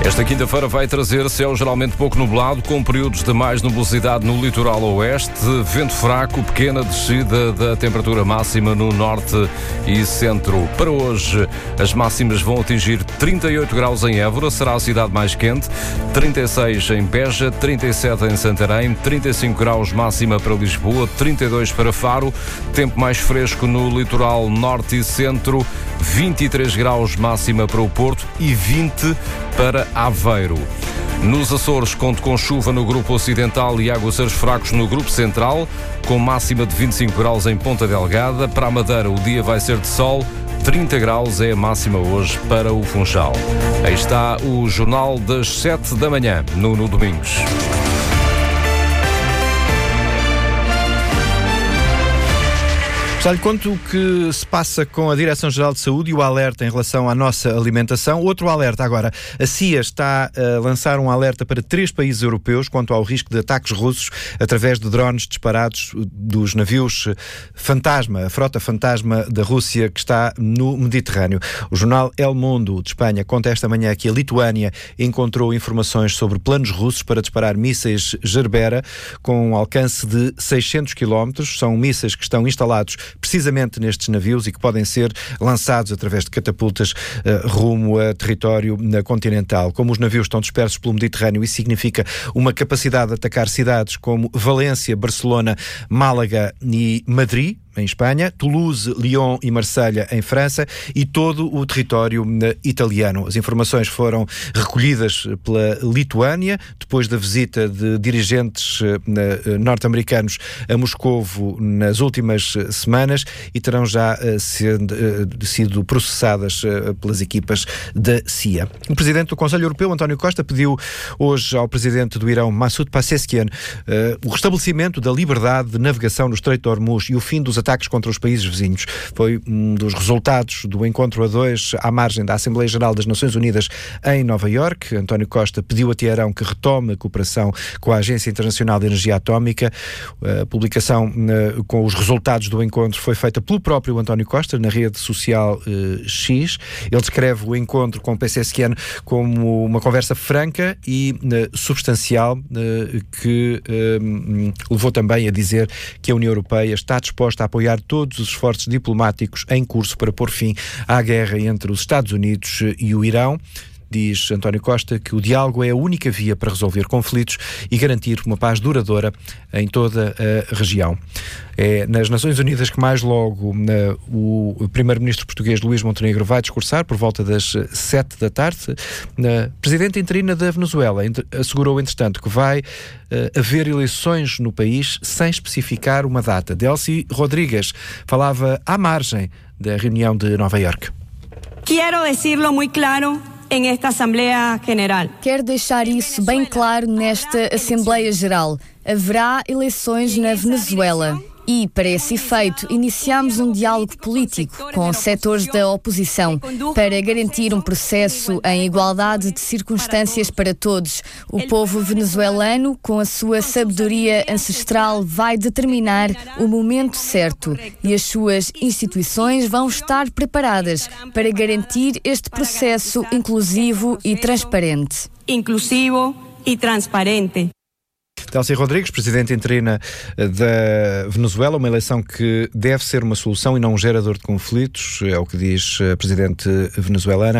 Esta quinta-feira vai trazer céu geralmente pouco nublado, com períodos de mais nubosidade no litoral oeste, vento fraco, pequena descida da temperatura máxima no norte e centro. Para hoje, as máximas vão atingir 38 graus em Évora, será a cidade mais quente, 36 em Beja, 37 em Santarém, 35 graus máxima para Lisboa, 32 para Faro, tempo mais fresco no litoral norte e centro, 23 graus máxima para o Porto e 20 para Aveiro. Nos Açores, conto com chuva no grupo ocidental e aguaceiros fracos no grupo central, com máxima de 25 graus em Ponta Delgada. Para a Madeira, o dia vai ser de sol, 30 graus é a máxima hoje para o Funchal. Aí está o Jornal das 7 da manhã, no Domingos. Já lhe conto o que se passa com a Direção-Geral de Saúde e o alerta em relação à nossa alimentação. Outro alerta agora. A CIA está a lançar um alerta para 3 países europeus quanto ao risco de ataques russos através de drones disparados dos navios fantasma, a frota fantasma da Rússia que está no Mediterrâneo. O jornal El Mundo de Espanha conta esta manhã que a Lituânia encontrou informações sobre planos russos para disparar mísseis Gerbera com um alcance de 600 km. São mísseis que estão instalados precisamente nestes navios e que podem ser lançados através de catapultas rumo a território continental. Como os navios estão dispersos pelo Mediterrâneo, isso significa uma capacidade de atacar cidades como Valência, Barcelona, Málaga e Madrid, em Espanha, Toulouse, Lyon e Marselha, em França, e todo o território italiano. As informações foram recolhidas pela Lituânia, depois da visita de dirigentes norte-americanos a Moscovo nas últimas semanas, e terão já sido processadas pelas equipas da CIA. O Presidente do Conselho Europeu, António Costa, pediu hoje ao Presidente do Irão, Massoud Pezeshkian, o restabelecimento da liberdade de navegação no Estreito de Hormuz e o fim dos ataques contra os países vizinhos. Foi um dos resultados do encontro a 2 à margem da Assembleia Geral das Nações Unidas em Nova Iorque. António Costa pediu a Teherão que retome a cooperação com a Agência Internacional de Energia Atómica. A publicação com os resultados do encontro foi feita pelo próprio António Costa na rede social X. Ele descreve o encontro com o Pezeshkian como uma conversa franca e substancial que levou também a dizer que a União Europeia está disposta a apoiar todos os esforços diplomáticos em curso para pôr fim à guerra entre os Estados Unidos e o Irão. Diz António Costa que o diálogo é a única via para resolver conflitos e garantir uma paz duradoura em toda a região. É nas Nações Unidas que mais logo o primeiro-ministro português Luís Montenegro vai discursar por volta das 7 da tarde. A presidente interina da Venezuela assegurou, entretanto, que vai haver eleições no país sem especificar uma data. Delcy Rodrigues falava à margem da reunião de Nova Iorque. Quero decirlo muy claro em esta Assembleia General. Quero deixar isso bem claro nesta Assembleia Geral. Haverá eleições na Venezuela. E, para esse efeito, iniciamos um diálogo político com os setores da oposição para garantir um processo em igualdade de circunstâncias para todos. O povo venezuelano, com a sua sabedoria ancestral, vai determinar o momento certo e as suas instituições vão estar preparadas para garantir este processo inclusivo e transparente. Inclusivo e transparente. Delcy Rodrigues, presidente interina da Venezuela, uma eleição que deve ser uma solução e não um gerador de conflitos, é o que diz a presidente venezuelana.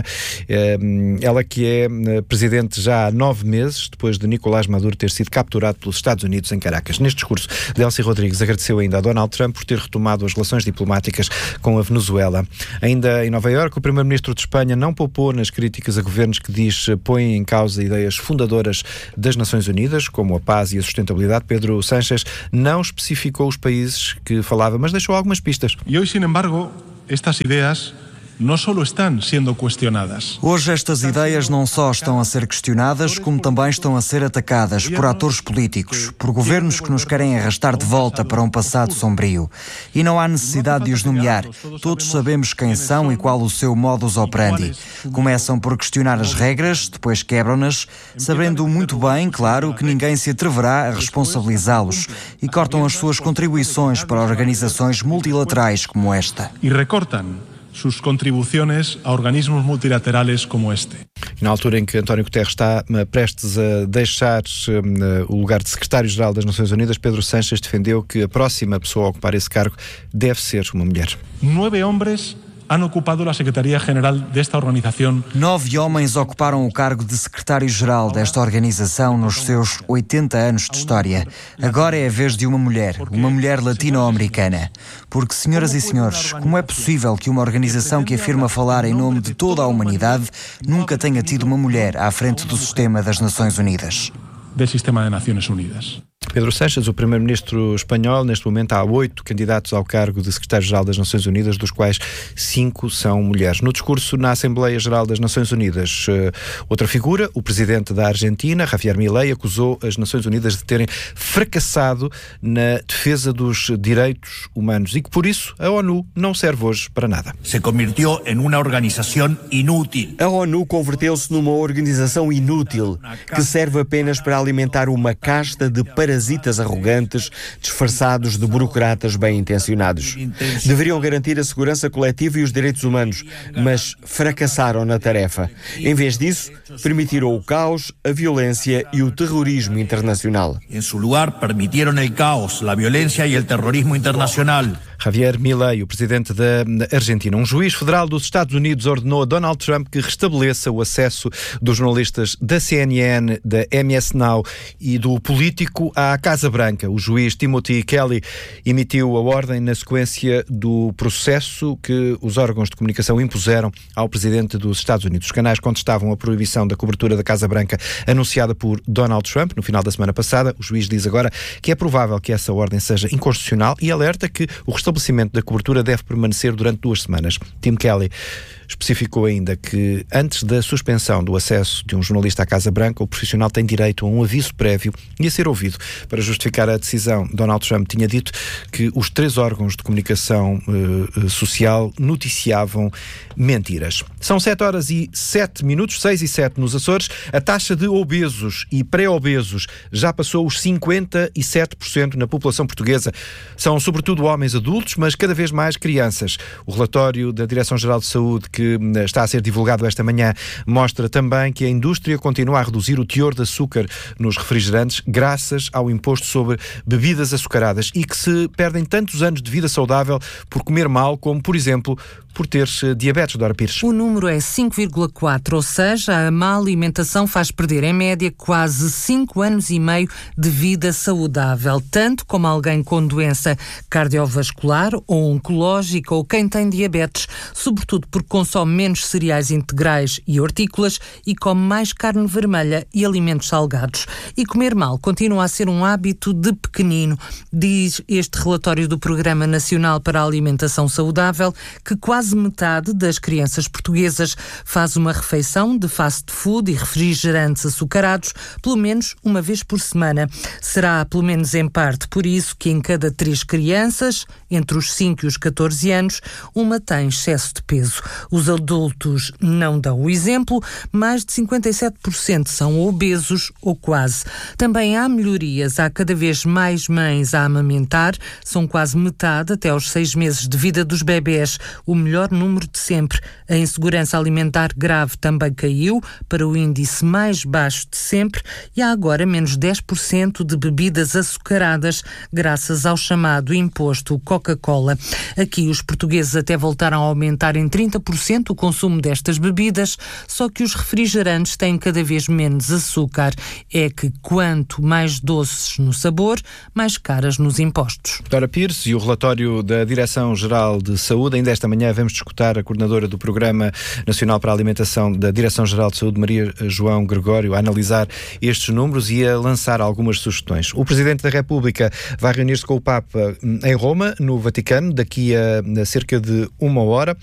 Ela que é presidente já há 9 meses, depois de Nicolás Maduro ter sido capturado pelos Estados Unidos em Caracas. Neste discurso, Delcy Rodrigues agradeceu ainda a Donald Trump por ter retomado as relações diplomáticas com a Venezuela. Ainda em Nova Iorque, o primeiro-ministro de Espanha não poupou nas críticas a governos que diz põem em causa ideias fundadoras das Nações Unidas, como a paz e a sustentabilidade. Pedro Sánchez não especificou os países que falava, mas deixou algumas pistas. E hoje, sin embargo, estas ideias não só estão sendo questionadas. Hoje estas ideias não só estão a ser questionadas, como também estão a ser atacadas por atores políticos, por governos que nos querem arrastar de volta para um passado sombrio. E não há necessidade de os nomear. Todos sabemos quem são e qual o seu modus operandi. Começam por questionar as regras, depois quebram-nas, sabendo muito bem, claro, que ninguém se atreverá a responsabilizá-los, e cortam as suas contribuições para organizações multilaterais como esta. E recortam sus contribuciones a organismos multilaterales como este. E na altura em que António Guterres está prestes a deixar o lugar de secretário-geral das Nações Unidas, Pedro Sánchez defendeu que a próxima pessoa a ocupar esse cargo deve ser uma mulher. 9 hombres han ocupado a Secretaria-Geral desta organização. 9 homens ocuparam o cargo de secretário-geral desta organização nos seus 80 anos de história. Agora é a vez de uma mulher latino-americana. Porque, senhoras e senhores, como é possível que uma organização que afirma falar em nome de toda a humanidade nunca tenha tido uma mulher à frente do sistema das Nações Unidas? Do sistema das Nações Unidas. Pedro Sánchez, o primeiro-ministro espanhol, neste momento há 8 candidatos ao cargo de secretário-geral das Nações Unidas, dos quais 5 são mulheres. No discurso na Assembleia Geral das Nações Unidas, outra figura, o presidente da Argentina, Javier Milei, acusou as Nações Unidas de terem fracassado na defesa dos direitos humanos e que, por isso, a ONU não serve hoje para nada. Se convirtió em uma organização inútil. A ONU converteu-se numa organização inútil que serve apenas para alimentar uma casta de parasitas arrogantes disfarçados de burocratas bem-intencionados. Deveriam garantir a segurança coletiva e os direitos humanos, mas fracassaram na tarefa. Em vez disso, permitiram o caos, a violência e o terrorismo internacional. Em seu lugar, permitiram o caos, a violência e o terrorismo internacional. Javier Milei, o presidente da Argentina. Um juiz federal dos Estados Unidos ordenou a Donald Trump que restabeleça o acesso dos jornalistas da CNN, da MS Now e do Político à Casa Branca. O juiz Timothy Kelly emitiu a ordem na sequência do processo que os órgãos de comunicação impuseram ao presidente dos Estados Unidos. Os canais contestavam a proibição da cobertura da Casa Branca anunciada por Donald Trump no final da semana passada. O juiz diz agora que é provável que essa ordem seja inconstitucional e alerta que o estabelecimento da cobertura deve permanecer durante 2 semanas. Tim Kelly especificou ainda que antes da suspensão do acesso de um jornalista à Casa Branca, o profissional tem direito a um aviso prévio e a ser ouvido. Para justificar a decisão, Donald Trump tinha dito que os 3 órgãos de comunicação social noticiavam mentiras. São 7h07, 6h07 nos Açores. A taxa de obesos e pré-obesos já passou os 57% na população portuguesa. São sobretudo homens adultos, mas cada vez mais crianças. O relatório da Direção-Geral de Saúde, que está a ser divulgado esta manhã, mostra também que a indústria continua a reduzir o teor de açúcar nos refrigerantes graças ao imposto sobre bebidas açucaradas e que se perdem tantos anos de vida saudável por comer mal, como, por exemplo, por ter diabetes, Dora Pires. O número é 5,4, ou seja, a má alimentação faz perder, em média, quase 5 anos e meio de vida saudável, tanto como alguém com doença cardiovascular ou oncológica ou quem tem diabetes, sobretudo porque consome menos cereais integrais e hortícolas e come mais carne vermelha e alimentos salgados. E comer mal continua a ser um hábito de pequenino, diz este relatório do Programa Nacional para a Alimentação Saudável, que quase metade das crianças portuguesas faz uma refeição de fast food e refrigerantes açucarados pelo menos uma vez por semana. Será, pelo menos em parte, por isso que em cada 3 crianças, entre os 5 e os 14 anos, uma tem excesso de peso. Os adultos não dão o exemplo, mais de 57% são obesos ou quase. Também há melhorias, há cada vez mais mães a amamentar, são quase metade até aos 6 meses de vida dos bebés, o melhor número de sempre. A insegurança alimentar grave também caiu para o índice mais baixo de sempre e há agora menos 10% de bebidas açucaradas graças ao chamado imposto Coca-Cola. Aqui os portugueses até voltaram a aumentar em 30% o consumo destas bebidas, só que os refrigerantes têm cada vez menos açúcar. É que quanto mais doces no sabor, mais caras nos impostos. Dora Pires, e o relatório da Direção-Geral de Saúde, ainda esta manhã vamos escutar a coordenadora do Programa Nacional para a Alimentação da Direção-Geral de Saúde, Maria João Gregório, a analisar estes números e a lançar algumas sugestões. O Presidente da República vai reunir-se com o Papa em Roma, no Vaticano, daqui a cerca de 1 hora.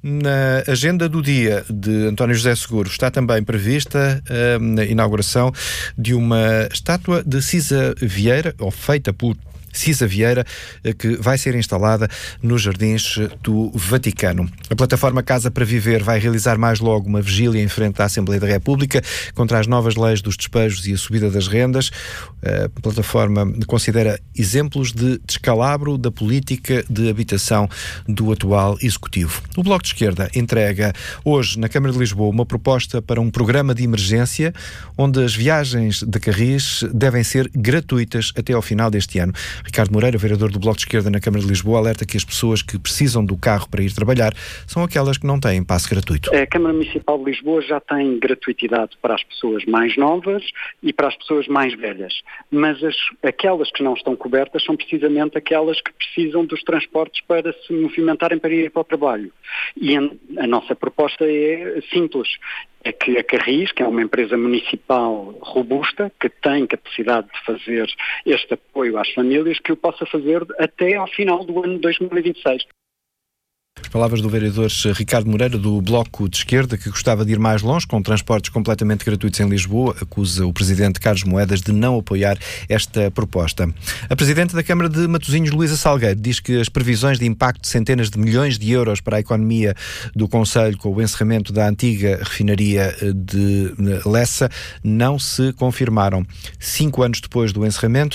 Na agenda do dia de António José Seguro está também prevista a inauguração de uma estátua de Cisa Vieira, ou feita por Cisa Vieira, que vai ser instalada nos Jardins do Vaticano. A plataforma Casa para Viver vai realizar mais logo uma vigília em frente à Assembleia da República contra as novas leis dos despejos e a subida das rendas. A plataforma considera exemplos de descalabro da política de habitação do atual Executivo. O Bloco de Esquerda entrega hoje na Câmara de Lisboa uma proposta para um programa de emergência onde as viagens de Carris devem ser gratuitas até ao final deste ano. Ricardo Moreira, vereador do Bloco de Esquerda na Câmara de Lisboa, alerta que as pessoas que precisam do carro para ir trabalhar são aquelas que não têm passe gratuito. A Câmara Municipal de Lisboa já tem gratuitidade para as pessoas mais novas e para as pessoas mais velhas, mas aquelas que não estão cobertas são precisamente aquelas que precisam dos transportes para se movimentarem para ir para o trabalho. E a nossa proposta é simples. É que a Carris, que é uma empresa municipal robusta, que tem capacidade de fazer este apoio às famílias, que o possa fazer até ao final do ano de 2026. Palavras do vereador Ricardo Moreira, do Bloco de Esquerda, que gostava de ir mais longe, com transportes completamente gratuitos em Lisboa, acusa o presidente Carlos Moedas de não apoiar esta proposta. A presidente da Câmara de Matosinhos, Luísa Salgueiro, diz que as previsões de impacto de centenas de milhões de euros para a economia do concelho com o encerramento da antiga refinaria de Lessa não se confirmaram. 5 anos depois do encerramento,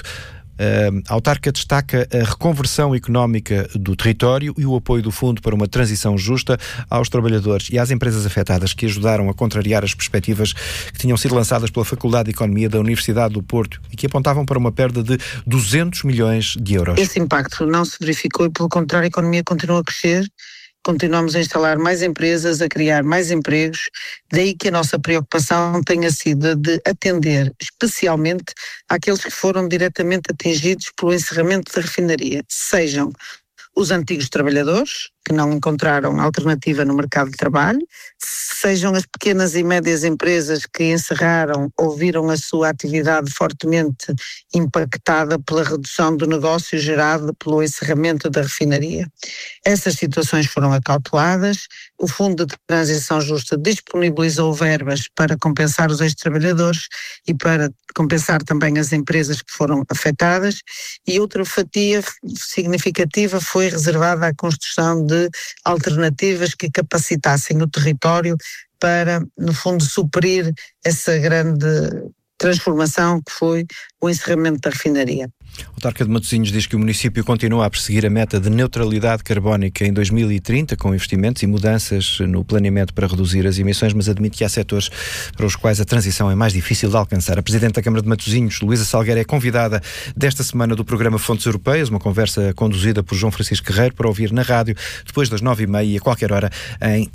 a autarca destaca a reconversão económica do território e o apoio do Fundo para uma transição justa aos trabalhadores e às empresas afetadas, que ajudaram a contrariar as perspectivas que tinham sido lançadas pela Faculdade de Economia da Universidade do Porto e que apontavam para uma perda de 200 milhões de euros. Esse impacto não se verificou e, pelo contrário, a economia continua a crescer. Continuamos a instalar mais empresas, a criar mais empregos, daí que a nossa preocupação tenha sido de atender especialmente àqueles que foram diretamente atingidos pelo encerramento da refinaria, sejam os antigos trabalhadores, que não encontraram alternativa no mercado de trabalho, sejam as pequenas e médias empresas que encerraram ou viram a sua atividade fortemente impactada pela redução do negócio gerado pelo encerramento da refinaria. Essas situações foram acauteladas, o Fundo de Transição Justa disponibilizou verbas para compensar os ex-trabalhadores e para compensar também as empresas que foram afetadas, e outra fatia significativa foi reservada à construção de alternativas que capacitassem o território para, no fundo, suprir essa grande transformação que foi o encerramento da refinaria. A autarca de Matosinhos diz que o município continua a perseguir a meta de neutralidade carbónica em 2030, com investimentos e mudanças no planeamento para reduzir as emissões, mas admite que há setores para os quais a transição é mais difícil de alcançar. A Presidente da Câmara de Matosinhos, Luísa Salgueiro, é convidada desta semana do programa Fontes Europeias, uma conversa conduzida por João Francisco Guerreiro, para ouvir na rádio depois das 9h30 e a qualquer hora em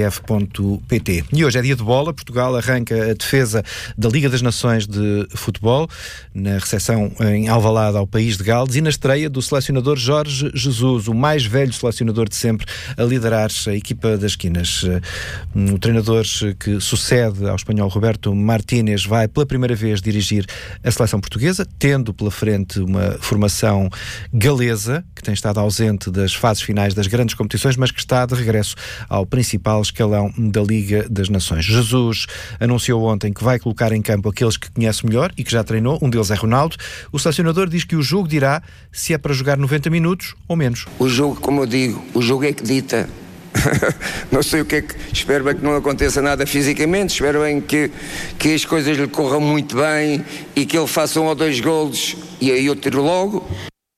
tsf.pt. E hoje é dia de bola. Portugal arranca a defesa da Liga das Nações de Futebol, na recepção em Alvalade ao país de Gales, e na estreia do selecionador Jorge Jesus, o mais velho selecionador de sempre a liderar a equipa das esquinas. O treinador que sucede ao espanhol Roberto Martínez vai pela primeira vez dirigir a seleção portuguesa, tendo pela frente uma formação galesa, que tem estado ausente das fases finais das grandes competições, mas que está de regresso ao principal escalão da Liga das Nações. Jesus anunciou ontem que vai colocar em campo aqueles que conhece melhor e que já treinou, um deles é Ronaldo. O selecionador diz que o jogo dirá se é para jogar 90 minutos ou menos. O jogo, como eu digo, o jogo é que dita. Não sei o que é que... Espero bem que não aconteça nada fisicamente, espero bem que as coisas lhe corram muito bem e que ele faça 1 ou 2 golos e aí eu tiro logo.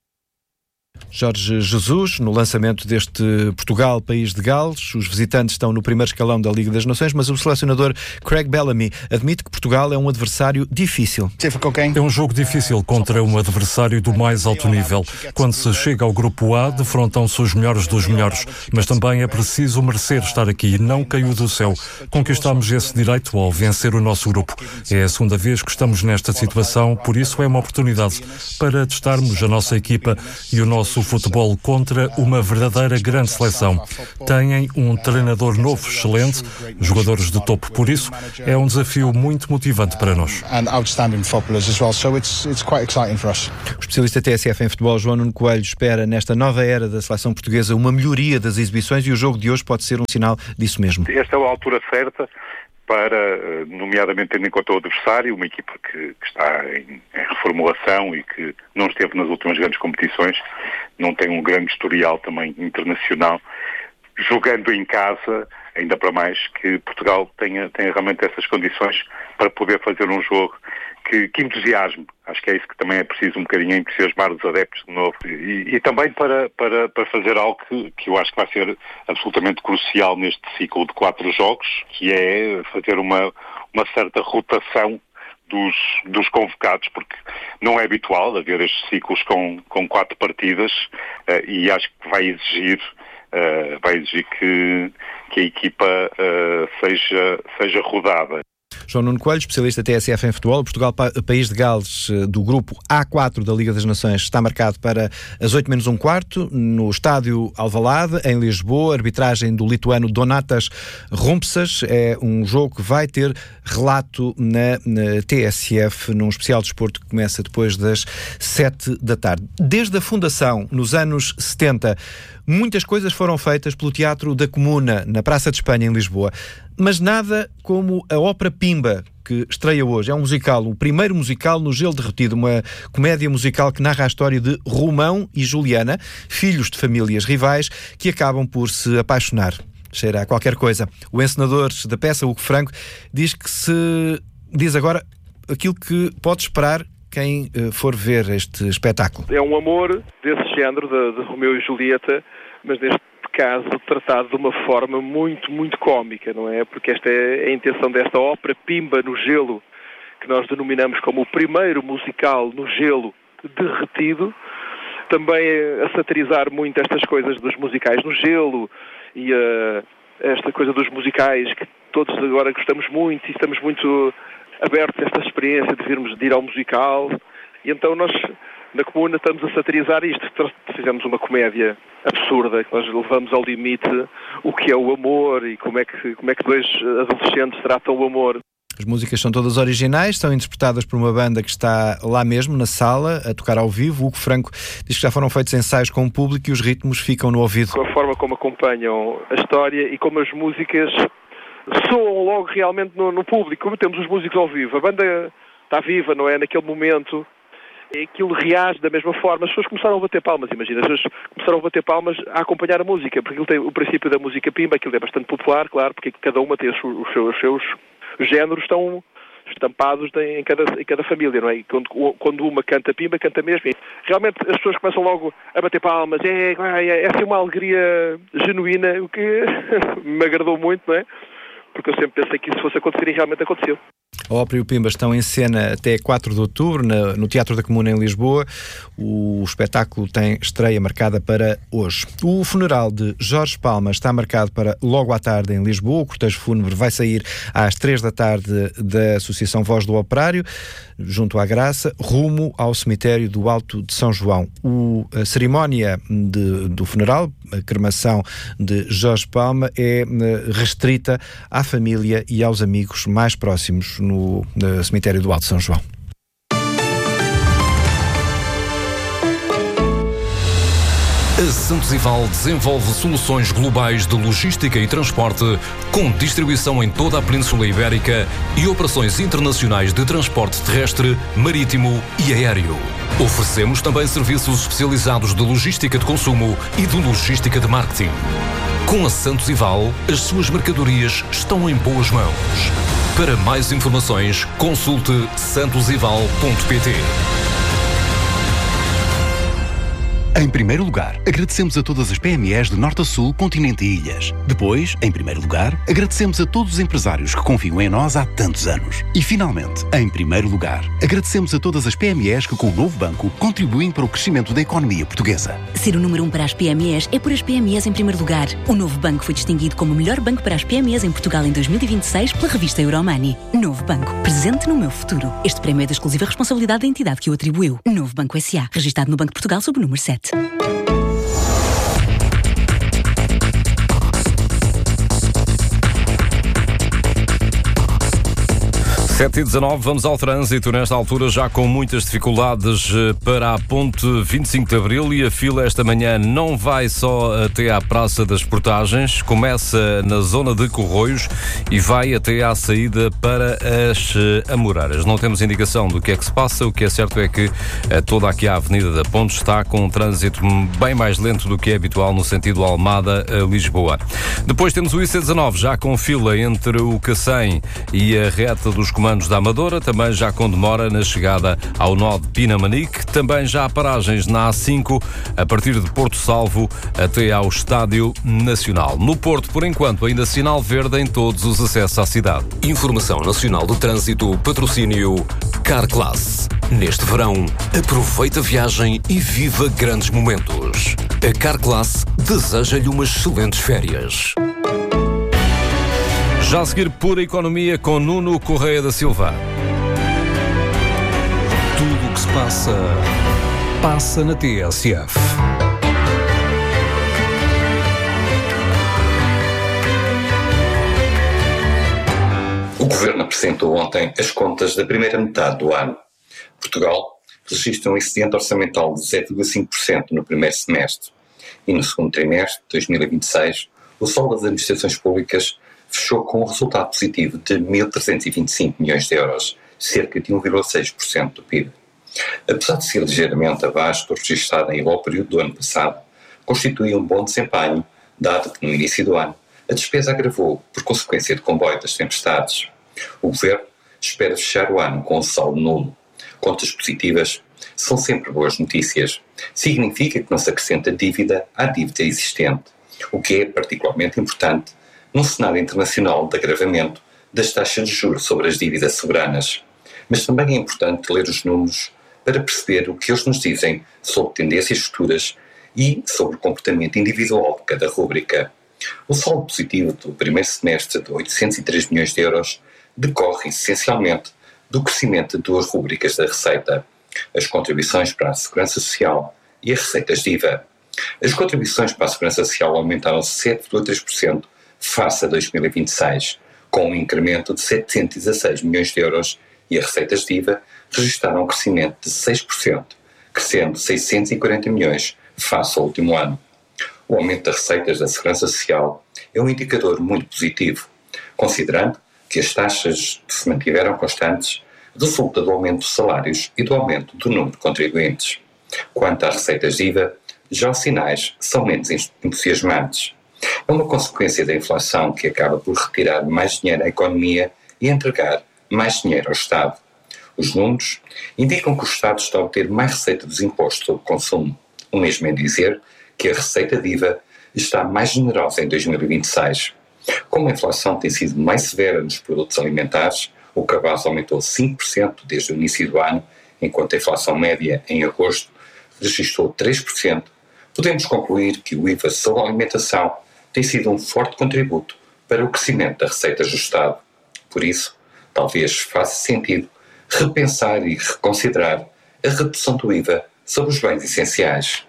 Jorge Jesus, no lançamento deste Portugal, país de Gales. Os visitantes estão no primeiro escalão da Liga das Nações, mas o selecionador Craig Bellamy admite que Portugal é um adversário difícil. É um jogo difícil contra um adversário do mais alto nível. Quando se chega ao grupo A, defrontam-se os melhores dos melhores, mas também é preciso merecer estar aqui, não caiu do céu. Conquistamos esse direito ao vencer o nosso grupo. É a segunda vez que estamos nesta situação, por isso é uma oportunidade para testarmos a nossa equipa e o nosso futebol contra uma verdadeira grande seleção. Têm um treinador novo excelente, jogadores de topo, por isso é um desafio muito motivante para nós. O especialista TSF em futebol, João Nuno Coelho, espera nesta nova era da seleção portuguesa uma melhoria das exibições e o jogo de hoje pode ser um sinal disso mesmo. Esta é a altura certa para, nomeadamente tendo em conta o adversário, uma equipa que está em reformulação e que não esteve nas últimas grandes competições, não tem um grande historial também internacional, jogando em casa, ainda para mais que Portugal tenha realmente essas condições para poder fazer um jogo que entusiasme. Acho que é isso que também é preciso, um bocadinho entusiasmar os adeptos de novo. E também para fazer algo que eu acho que vai ser absolutamente crucial neste ciclo de 4 jogos, que é fazer uma certa rotação dos convocados, porque não é habitual haver estes ciclos com 4 partidas, e acho que vai exigir que a equipa seja rodada. João Nuno Coelho, especialista TSF em futebol. Portugal, país de Gales, do grupo A4 da Liga das Nações, está marcado para as 8 menos um quarto, no estádio Alvalade, em Lisboa. Arbitragem do lituano Donatas Rumpsas. É um jogo que vai ter relato na TSF, num especial desporto que começa depois das 7 da tarde. Desde a fundação, nos anos 70, muitas coisas foram feitas pelo Teatro da Comuna, na Praça de Espanha, em Lisboa. Mas nada como a Ópera Pimba, que estreia hoje. É um musical, o primeiro musical no gelo derretido, uma comédia musical que narra a história de Romão e Juliana, filhos de famílias rivais, que acabam por se apaixonar. Cheira a qualquer coisa. O encenador da peça, Hugo Franco, diz agora aquilo que pode esperar quem for ver este espetáculo. É um amor desse género, de Romeu e Julieta, mas neste caso tratado de uma forma muito, muito cómica, não é? Porque esta é a intenção desta ópera Pimba no gelo, que nós denominamos como o primeiro musical no gelo derretido, também a satirizar muito estas coisas dos musicais no gelo e esta coisa dos musicais que todos agora gostamos muito e estamos muito abertos a esta experiência de ir ao musical. E então nós, na Comuna, estamos a satirizar isto. Fizemos uma comédia absurda, que nós levamos ao limite o que é o amor e como é que dois adolescentes tratam o amor. As músicas são todas originais, são interpretadas por uma banda que está lá mesmo, na sala, a tocar ao vivo. O Hugo Franco diz que já foram feitos ensaios com o público e os ritmos ficam no ouvido. Com a forma como acompanham a história e como as músicas soam logo realmente no público, como temos os músicos ao vivo. A banda está viva, não é? Naquele momento, e aquilo reage da mesma forma. As pessoas começaram a bater palmas, imagina. As pessoas começaram a bater palmas a acompanhar a música, porque aquilo tem o princípio da música Pimba, aquilo é bastante popular, claro, porque cada uma tem os seus géneros, estão estampados em cada família, não é? E quando uma canta Pimba, canta mesmo. E realmente as pessoas começam logo a bater palmas. É assim uma alegria genuína, o que me agradou muito, não é? Porque eu sempre pensei que isso fosse acontecer e realmente aconteceu. A ópera e o Pimba estão em cena até 4 de outubro, no Teatro da Comuna, em Lisboa. O espetáculo tem estreia marcada para hoje. O funeral de Jorge Palma está marcado para logo à tarde em Lisboa. O cortejo fúnebre vai sair às 3 da tarde da Associação Voz do Operário, junto à Graça, rumo ao cemitério do Alto de São João. A cerimónia do funeral, a cremação de Jorge Palma, é restrita à família e aos amigos mais próximos no cemitério do Alto de São João. A Santos Ival desenvolve soluções globais de logística e transporte, com distribuição em toda a Península Ibérica e operações internacionais de transporte terrestre, marítimo e aéreo. Oferecemos também serviços especializados de logística de consumo e de logística de marketing. Com a Santos Ival, as suas mercadorias estão em boas mãos. Para mais informações, consulte santosival.pt. Em primeiro lugar, agradecemos a todas as PMEs de norte a sul, continente e ilhas. Depois, em primeiro lugar, agradecemos a todos os empresários que confiam em nós há tantos anos. E finalmente, em primeiro lugar, agradecemos a todas as PMEs que com o novo banco contribuem para o crescimento da economia portuguesa. Ser o número 1 para as PMEs é por as PMEs em primeiro lugar. O novo banco foi distinguido como o melhor banco para as PMEs em Portugal em 2026 pela revista Euromoney. Novo banco, presente no meu futuro. Este prémio é da exclusiva responsabilidade da entidade que o atribuiu. Novo Banco S.A., registado no Banco de Portugal sob o número 7. 7h19, vamos ao trânsito. Nesta altura já com muitas dificuldades para a ponte 25 de Abril e a fila esta manhã não vai só até à Praça das Portagens, começa na zona de Corroios e vai até à saída para as Amoreiras. Não temos indicação do que é que se passa, o que é certo é que toda aqui a Avenida da Ponte está com um trânsito bem mais lento do que é habitual no sentido Almada-Lisboa. Depois temos o IC19 já com fila entre o Cacém e a reta dos Comandos da Amadora, também já com demora na chegada ao nó de Pinamanique, também já há paragens na A5 a partir de Porto Salvo até ao Estádio Nacional. No Porto, por enquanto, ainda sinal verde em todos os acessos à cidade. Informação Nacional do Trânsito, patrocínio Carclass. Neste verão, aproveita a viagem e viva grandes momentos. A Carclass deseja-lhe umas excelentes férias. Já a seguir, Pura Economia com Nuno Correia da Silva. Tudo o que se passa, passa na TSF. O Governo apresentou ontem as contas da primeira metade do ano. Portugal registra um excedente orçamental de 0,5% no primeiro semestre e no segundo trimestre de 2026 o saldo das administrações públicas fechou com um resultado positivo de 1.325 milhões de euros, cerca de 1,6% do PIB. Apesar de ser ligeiramente abaixo do registrado em igual período do ano passado, constitui um bom desempenho, dado que no início do ano a despesa agravou por consequência de comboio das tempestades. O Governo espera fechar o ano com um saldo nulo. Contas positivas são sempre boas notícias. Significa que não se acrescenta dívida à dívida existente, o que é particularmente importante num cenário internacional de agravamento das taxas de juros sobre as dívidas soberanas. Mas também é importante ler os números para perceber o que eles nos dizem sobre tendências futuras e sobre o comportamento individual de cada rúbrica. O saldo positivo do primeiro semestre de 803 milhões de euros decorre essencialmente do crescimento de duas rúbricas da receita, as contribuições para a Segurança Social e as receitas de IVA. As contribuições para a Segurança Social aumentaram 7,3% face a 2026, com um incremento de 716 milhões de euros e as receitas de IVA registraram um crescimento de 6%, crescendo 640 milhões face ao último ano. O aumento das receitas da Segurança Social é um indicador muito positivo, considerando que as taxas se mantiveram constantes, resulta do aumento dos salários e do aumento do número de contribuintes. Quanto às receitas de IVA, já os sinais são menos entusiasmantes. É uma consequência da inflação que acaba por retirar mais dinheiro à economia e entregar mais dinheiro ao Estado. Os números indicam que o Estado está a obter mais receita dos impostos sobre consumo. O mesmo é dizer que a receita de IVA está mais generosa em 2026. Como a inflação tem sido mais severa nos produtos alimentares, o cabaz aumentou 5% desde o início do ano, enquanto a inflação média em agosto registrou 3%, podemos concluir que o IVA sobre a alimentação tem sido um forte contributo para o crescimento da receita do Estado. Por isso, talvez faça sentido repensar e reconsiderar a redução do IVA sobre os bens essenciais.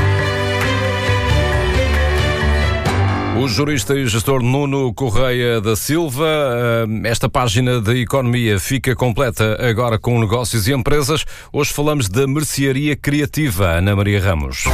O jurista e gestor Nuno Correia da Silva. Esta página da economia fica completa agora com negócios e empresas. Hoje falamos da mercearia criativa. Ana Maria Ramos.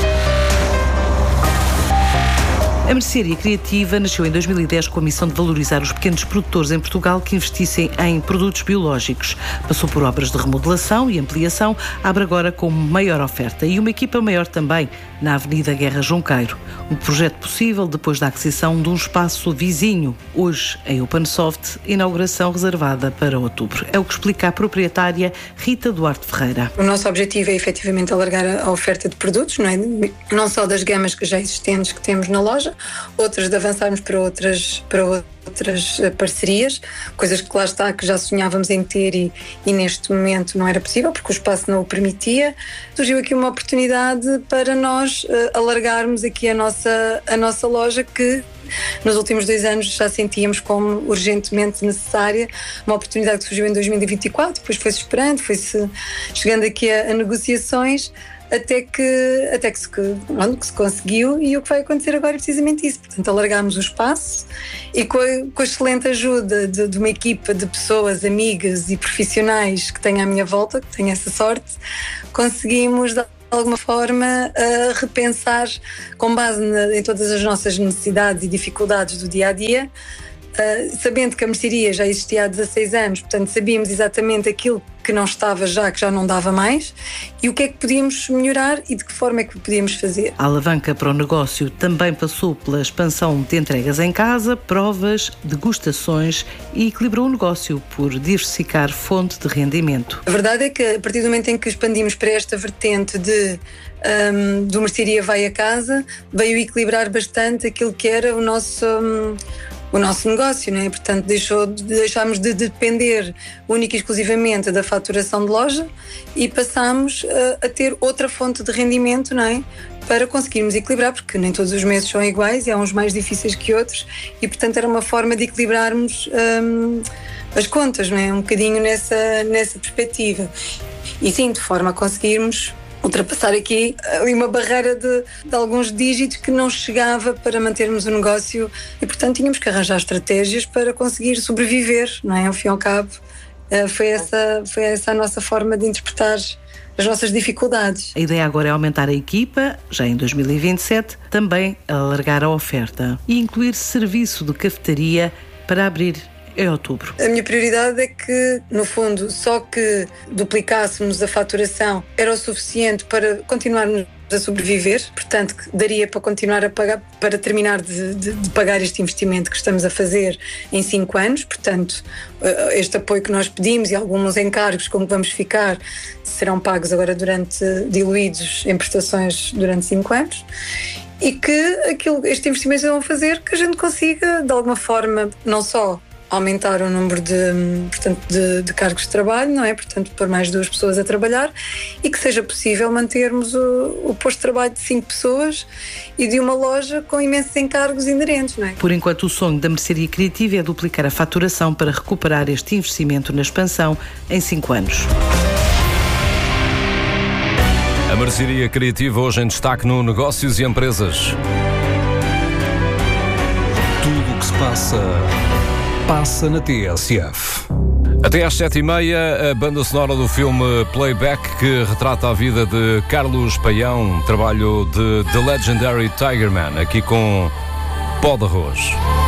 A mercearia criativa nasceu em 2010 com a missão de valorizar os pequenos produtores em Portugal que investissem em produtos biológicos. Passou por obras de remodelação e ampliação, abre agora com maior oferta e uma equipa maior também na Avenida Guerra Junqueiro. Um projeto possível depois da aquisição de um espaço vizinho. Hoje, em Opensoft, inauguração reservada para outubro. É o que explica a proprietária Rita Duarte Ferreira. O nosso objetivo é efetivamente alargar a oferta de produtos, não só das gamas que já existentes que temos na loja, outras de avançarmos para outras parcerias, coisas que lá está, que já sonhávamos em ter e neste momento não era possível porque o espaço não o permitia. Surgiu aqui uma oportunidade para nós alargarmos aqui a nossa loja, que nos últimos 2 anos já sentíamos como urgentemente necessária, uma oportunidade que surgiu em 2024, depois foi-se esperando, foi-se chegando aqui a negociações, até que se conseguiu, e o que vai acontecer agora é precisamente isso. Portanto, alargámos o espaço e com a excelente ajuda de uma equipa de pessoas, amigas e profissionais que tenho à minha volta, que tenho essa sorte, conseguimos de alguma forma repensar, com base em todas as nossas necessidades e dificuldades do dia-a-dia, sabendo que a mercearia já existia há 16 anos, portanto sabíamos exatamente aquilo que não estava já, que já não dava mais, e o que é que podíamos melhorar e de que forma é que podíamos fazer. A alavanca para o negócio também passou pela expansão de entregas em casa, provas, degustações, e equilibrou o negócio por diversificar fonte de rendimento. A verdade é que a partir do momento em que expandimos para esta vertente do mercearia vai a casa, veio equilibrar bastante aquilo que era o nosso negócio, não é? Portanto, deixámos de depender única e exclusivamente da faturação de loja e passámos a ter outra fonte de rendimento, não é? Para conseguirmos equilibrar, porque nem todos os meses são iguais e há uns mais difíceis que outros, e portanto era uma forma de equilibrarmos as contas, não é? Um bocadinho nessa perspectiva. E sim, de forma a conseguirmos ultrapassar aqui uma barreira de alguns dígitos que não chegava para mantermos o negócio, e portanto tínhamos que arranjar estratégias para conseguir sobreviver, não é? Ao fim e ao cabo, foi essa a nossa forma de interpretar as nossas dificuldades. A ideia agora é aumentar a equipa, já em 2027, também alargar a oferta e incluir serviço de cafetaria para abrir em outubro. A minha prioridade é que, no fundo, só que duplicássemos a faturação era o suficiente para continuarmos a sobreviver, portanto, que daria para continuar a pagar, para terminar de pagar este investimento que estamos a fazer em 5 anos, portanto, este apoio que nós pedimos e alguns encargos com que vamos ficar serão pagos agora diluídos em prestações durante 5 anos. E que este investimento vão fazer que a gente consiga, de alguma forma, não só aumentar o número de cargos de trabalho, não é? Portanto, pôr mais 2 pessoas a trabalhar, e que seja possível mantermos o posto de trabalho de 5 pessoas e de uma loja com imensos encargos inerentes, não é? Por enquanto, o sonho da mercearia criativa é duplicar a faturação para recuperar este investimento na expansão em 5 anos. A mercearia criativa hoje em destaque no Negócios e Empresas. Tudo o que se passa na TSF. Até às 7h30, a banda sonora do filme Playback, que retrata a vida de Carlos Paião, trabalho de The Legendary Tigerman, aqui com Pó de Arroz.